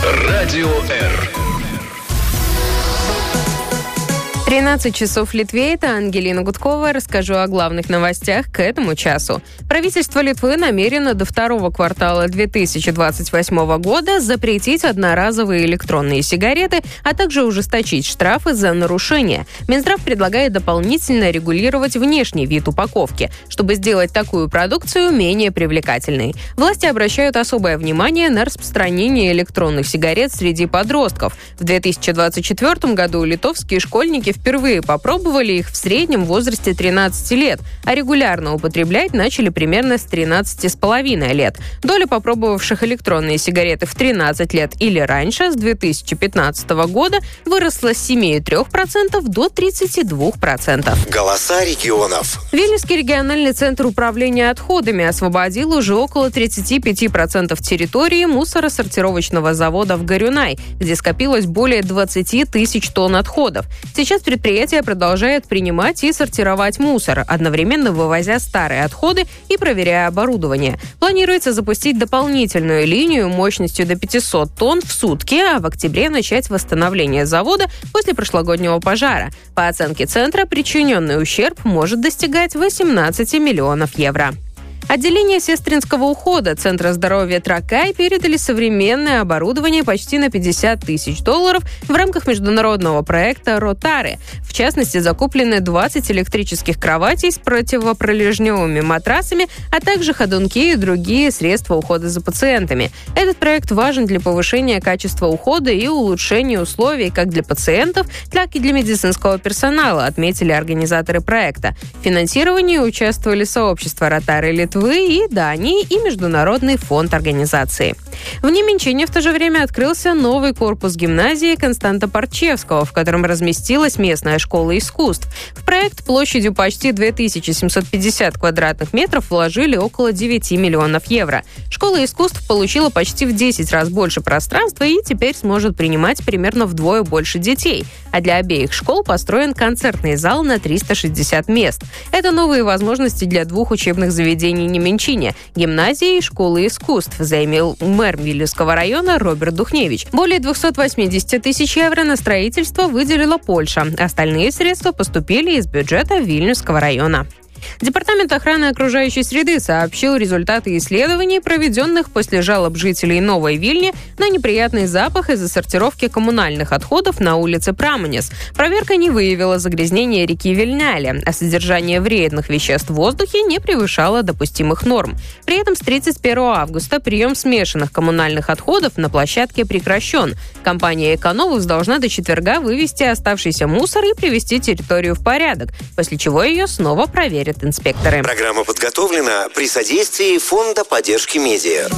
Радио Р. 13 часов в Литве. Это Ангелина Гудкова. Расскажу о главных новостях к этому часу. Правительство Литвы намерено до второго квартала 2028 года запретить одноразовые электронные сигареты, а также ужесточить штрафы за нарушения. Минздрав предлагает дополнительно регулировать внешний вид упаковки, чтобы сделать такую продукцию менее привлекательной. Власти обращают особое внимание на распространение электронных сигарет среди подростков. В 2024 году литовские школьники впервые попробовали их в среднем возрасте 13 лет, а регулярно употреблять начали примерно с 13,5 лет. Доля попробовавших электронные сигареты в 13 лет или раньше с 2015 года выросла с 7,3% до 32%. Голоса регионов. Вильнюсский региональный центр управления отходами освободил уже около 35% территории мусоросортировочного завода в Горюнай, где скопилось более 20 тысяч тонн отходов. Сейчас предприятие продолжает принимать и сортировать мусор, одновременно вывозя старые отходы и проверяя оборудование. Планируется запустить дополнительную линию мощностью до 500 тонн в сутки, а в октябре начать восстановление завода после прошлогоднего пожара. По оценке центра, причиненный ущерб может достигать 18 миллионов евро. Отделение сестринского ухода Центра здоровья Тракай передали современное оборудование почти на $50 тысяч в рамках международного проекта «Ротаре». В частности, закуплены 20 электрических кроватей с противопролежневыми матрасами, а также ходунки и другие средства ухода за пациентами. Этот проект важен для повышения качества ухода и улучшения условий как для пациентов, так и для медицинского персонала, отметили организаторы проекта. В финансировании участвовали сообщество «Ротаре» Литвы и Дании и Международный фонд организации. В Неменчине в то же время открылся новый корпус гимназии Константа Парчевского, в котором разместилась местная школа искусств. В проект площадью почти 2750 квадратных метров вложили около 9 миллионов евро. Школа искусств получила почти в 10 раз больше пространства и теперь сможет принимать примерно вдвое больше детей. А для обеих школ построен концертный зал на 360 мест. Это новые возможности для двух учебных заведений Неменчине – гимназии и школы искусств, заявил мэр Вильнюсского района Роберт Духневич. Более 280 тысяч евро на строительство выделила Польша. Остальные средства поступили из бюджета Вильнюсского района. Департамент охраны окружающей среды сообщил результаты исследований, проведенных после жалоб жителей Новой Вильни на неприятный запах из-за сортировки коммунальных отходов на улице Прамонес. Проверка не выявила загрязнения реки Вильняля, а содержание вредных веществ в воздухе не превышало допустимых норм. При этом с 31 августа прием смешанных коммунальных отходов на площадке прекращен. Компания «Эконовус» должна до четверга вывести оставшийся мусор и привести территорию в порядок, после чего ее снова проверят инспекторы. Программа подготовлена при содействии Фонда поддержки медиа.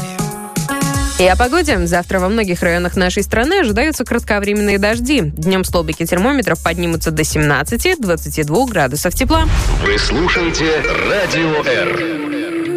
И о погоде. Завтра во многих районах нашей страны ожидаются кратковременные дожди. Днем столбики термометров поднимутся до 17-22 градусов тепла. Вы слушаете Радио Р.